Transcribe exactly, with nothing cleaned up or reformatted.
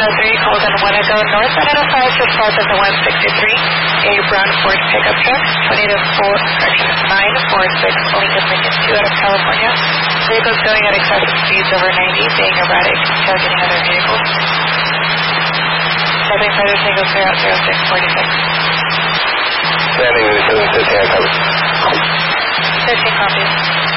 three, calls in Winnebago North Atlanta five to south of the one sixty-three, a brown Ford pickup truck, twenty to four, correction, nine four six, Lincoln Lincoln two out of California. Vehicles going at excessive speeds over ninety, being erratic, targeting other vehicles. Nothing further, single clear out zero six forty-six. Landing seven fifteen, I covered. thirteen copies.